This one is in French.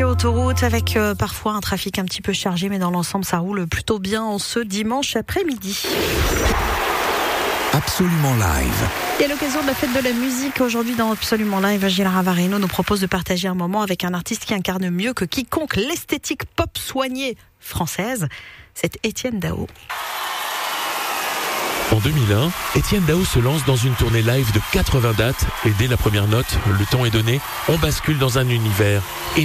autoroute avec parfois un trafic un petit peu chargé, mais dans l'ensemble ça roule plutôt bien en ce dimanche après-midi. Absolument Live. Et à l'occasion de la fête de la musique, aujourd'hui dans Absolument Live, Gilles Ravarino nous propose de partager un moment avec un artiste qui incarne mieux que quiconque l'esthétique pop soignée française. C'est Étienne Dao. En 2001, Étienne Dao se lance dans une tournée live de 80 dates et dès la première note, le temps est donné, on bascule dans un univers